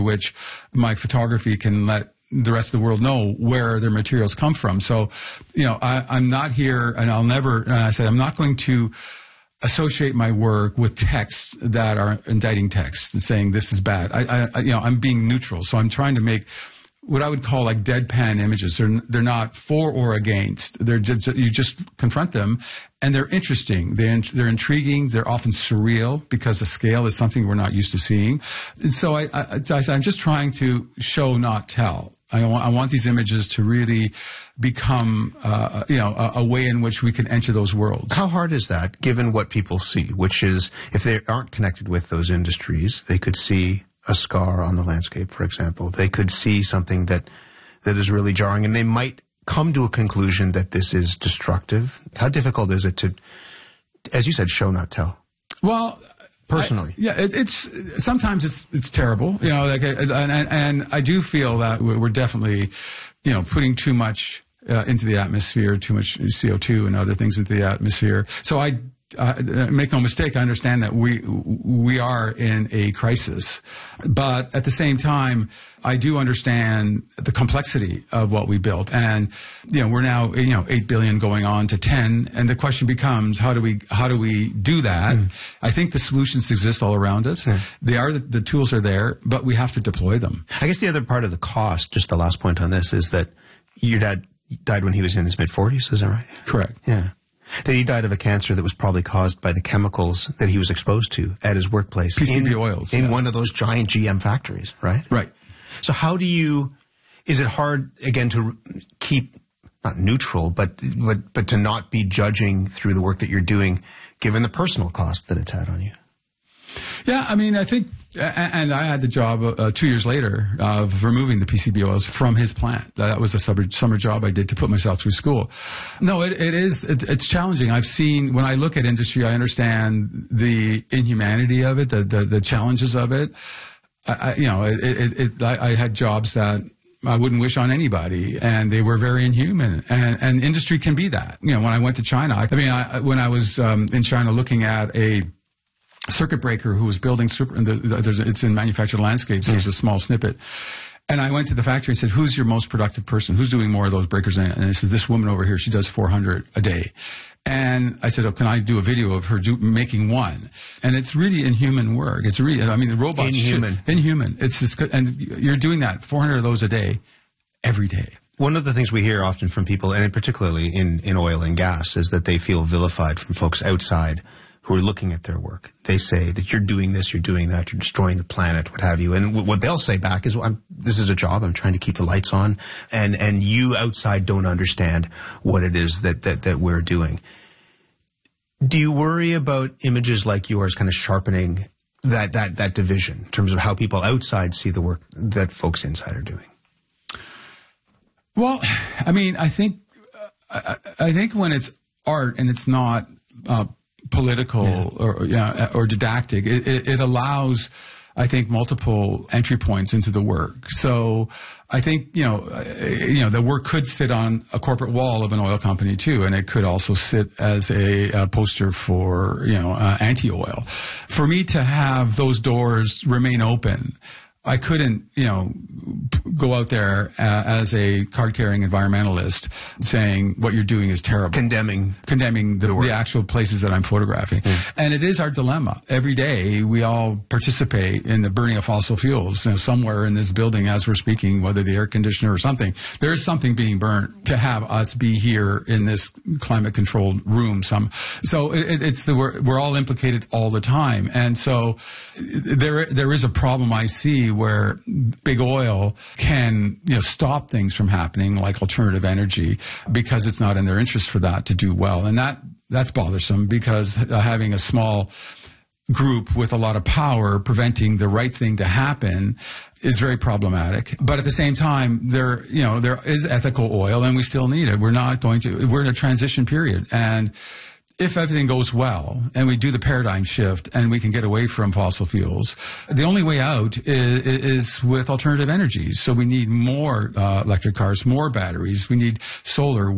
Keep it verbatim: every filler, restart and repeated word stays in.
which my photography can let the rest of the world know where their materials come from. So, you know, I, I'm not here, and I'll never, and I said, I'm not going to associate my work with texts that are indicting texts and saying this is bad. I, I, you know, I'm being neutral. So I'm trying to make what I would call like deadpan images. They're, they're not for or against. They're just, you just confront them, and they're interesting. They're, they're intriguing. They're often surreal because the scale is something we're not used to seeing. And so I, I, I, I'm just trying to show, not tell. I want, I want these images to really become, uh, you know, a, a way in which we can enter those worlds. How hard is that, given what people see, which is, if they aren't connected with those industries, they could see a scar on the landscape, for example. They could see something that that is really jarring, and they might come to a conclusion that this is destructive. How difficult is it to, as you said, show, not tell? Well, personally, I, yeah, it, it's sometimes it's it's terrible, you know. Like, and, and, and I do feel that we're definitely, you know, putting too much uh, into the atmosphere, too much C O two and other things into the atmosphere. So I. Uh, make no mistake, I understand that we we are in a crisis, but at the same time, I do understand the complexity of what we built, and you know we're now you know eight billion going on to ten, and the question becomes how do we how do we do that? Mm. I think the solutions exist all around us. Mm. They are the, the tools are there, but we have to deploy them. I guess the other part of the cost, just the last point on this, is that your dad died when he was in his mid forties. Is that right? Correct. Yeah. That he died of a cancer that was probably caused by the chemicals that he was exposed to at his workplace. P C B in, oils. In yeah. one of those giant G M factories, right? Right. So how do you, is it hard, again, to keep, not neutral, but, but, but to not be judging through the work that you're doing, given the personal cost that it's had on you? Yeah, I mean, I think, and I had the job uh, two years later of removing the P C B oils from his plant. That was a summer, summer job I did to put myself through school. No, it, it is, it, it's challenging. I've seen, when I look at industry, I understand the inhumanity of it, the, the, the challenges of it. I, I, you know, it, it, it, I, I had jobs that I wouldn't wish on anybody, and they were very inhuman. And, and industry can be that. You know, when I went to China, I, I mean, I, when I was um, in China looking at a circuit breaker who was building super, the, the, there's, it's in manufactured landscapes. There's a small snippet. And I went to the factory and said, who's your most productive person? Who's doing more of those breakers? And I said, this woman over here, she does four hundred a day. And I said, oh, can I do a video of her do, making one? And it's really inhuman work. It's really, I mean, the robots. Inhuman. Should, inhuman. It's just, and you're doing that, four hundred of those a day, every day. One of the things we hear often from people, and particularly in, in oil and gas, is that they feel vilified from folks outside who are looking at their work. They say that you're doing this, you're doing that, you're destroying the planet, what have you. And w what they'll say back is, well, I'm, this is a job, I'm trying to keep the lights on, and, and you outside don't understand what it is that, that, that we're doing. Do you worry about images like yours kind of sharpening that, that, that division in terms of how people outside see the work that folks inside are doing? Well, I mean, I think, uh, I, I think when it's art and it's not, uh, political yeah. or yeah, or didactic, it, it, it allows, I think, multiple entry points into the work. So I think, you know, uh, you know, the work could sit on a corporate wall of an oil company too, and it could also sit as a, a poster for, you know, uh, anti-oil. For me to have those doors remain open, I couldn't, you know, go out there uh, as a card-carrying environmentalist saying what you're doing is terrible. Condemning. Condemning the, the, the actual places that I'm photographing. Mm. And it is our dilemma. Every day we all participate in the burning of fossil fuels. You know, somewhere in this building as we're speaking, whether the air conditioner or something, there is something being burnt to have us be here in this climate-controlled room. Some, so it, it's the, we're, we're all implicated all the time. And so there there is a problem I see where big oil can, you know, stop things from happening like alternative energy because it's not in their interest for that to do well. And that that's bothersome because uh, having a small group with a lot of power preventing the right thing to happen is very problematic. But at the same time, there, you know, there is ethical oil and we still need it. We're not going to, we're in a transition period. And if everything goes well and we do the paradigm shift and we can get away from fossil fuels, the only way out is, is with alternative energies. So we need more uh, electric cars, more batteries. We need solar.